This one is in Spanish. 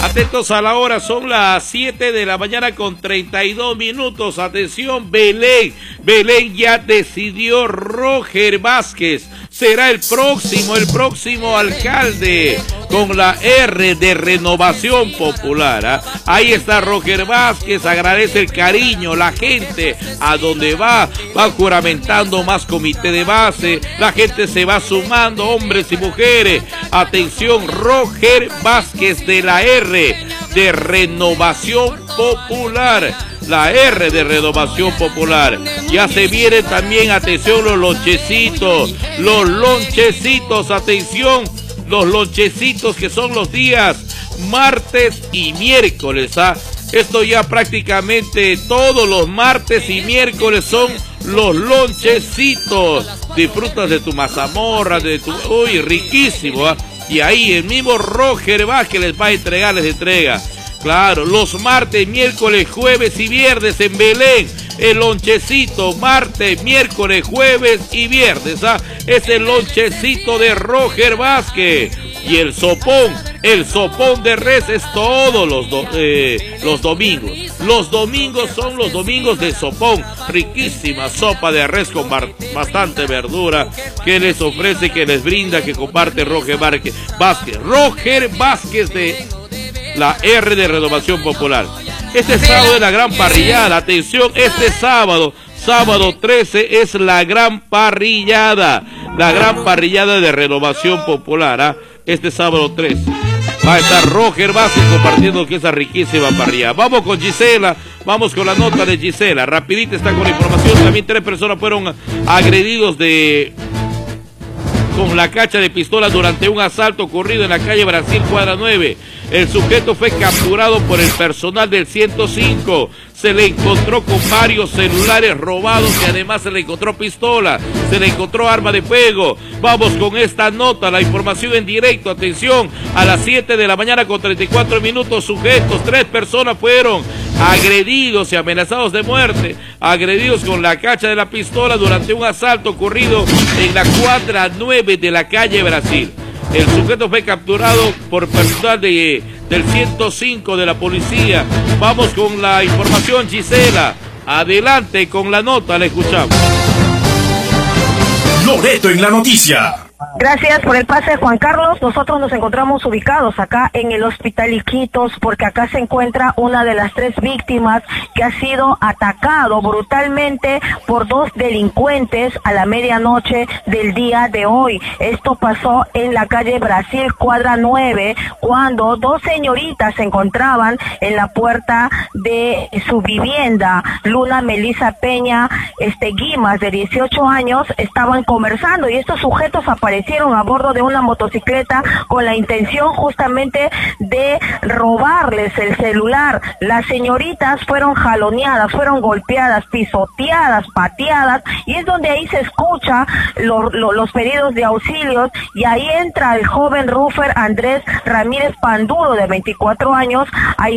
Atentos a la hora, son las 7 de la mañana con 32 minutos. Atención, Belén. Belén ya decidió, Roger Vázquez será el próximo alcalde con la R de Renovación Popular. Ahí está Roger Vázquez, agradece el cariño, la gente a donde va juramentando más comité de base, la gente se va sumando, hombres y mujeres. Atención, Roger Vázquez de la R de Renovación Popular, la R de Renovación Popular. Ya se vienen también, atención, los lonchecitos, atención, los lonchecitos que son los días martes y miércoles. Esto ya prácticamente todos los martes y miércoles son los lonchecitos. Disfrutas de tu mazamorra, de tu... Uy, riquísimo, Y ahí el mismo Roger Vázquez les va a entregar, les entrega. Claro, los martes, miércoles, jueves y viernes en Belén. El lonchecito, martes, miércoles, jueves y viernes. Es el lonchecito de Roger Vázquez. Y el sopón de res es todos los domingos. Los domingos son los domingos de sopón. Riquísima sopa de res con bastante verdura que les ofrece, que les brinda, que comparte Roger Vázquez. Roger Vázquez de la R de Renovación Popular. Este sábado es la gran parrillada. Atención, este sábado 13 es la gran parrillada. La gran parrillada de Renovación Popular. Este sábado 13 va a estar Roger Vázquez compartiendo esa riquísima parrilla. Vamos con Gisela, vamos con la nota de Gisela. Rapidita está con la información. También 3 personas fueron agredidos con la cacha de pistola durante un asalto ocurrido en la calle Brasil, cuadra 9. El sujeto fue capturado por el personal del 105. Se le encontró con varios celulares robados y además se le encontró pistola, se le encontró arma de fuego. Vamos con esta nota, la información en directo. Atención, a las 7 de la mañana con 34 minutos, sujetos, 3 personas fueron agredidos y amenazados de muerte, agredidos con la cacha de la pistola durante un asalto ocurrido en la cuadra 9 de la calle Brasil. El sujeto fue capturado por personal del 105 de la policía. Vamos con la información, Gisela. Adelante con la nota, la escuchamos. Loreto en la noticia. Gracias por el pase, Juan Carlos. Nosotros nos encontramos ubicados acá en el Hospital Iquitos porque acá se encuentra una de las 3 víctimas que ha sido atacado brutalmente por 2 delincuentes a la medianoche del día de hoy. Esto pasó en la calle Brasil, cuadra 9, cuando 2 señoritas se encontraban en la puerta de su vivienda. Luna Melisa Peña Guimas, de 18 años, estaban conversando y estos sujetos aparecieron a bordo de una motocicleta con la intención justamente de robarles el celular. Las señoritas fueron jaloneadas, fueron golpeadas, pisoteadas, pateadas, y es donde ahí se escucha los pedidos de auxilios, y ahí entra el joven Rufer Andrés Ramírez Panduro, de 24 años, a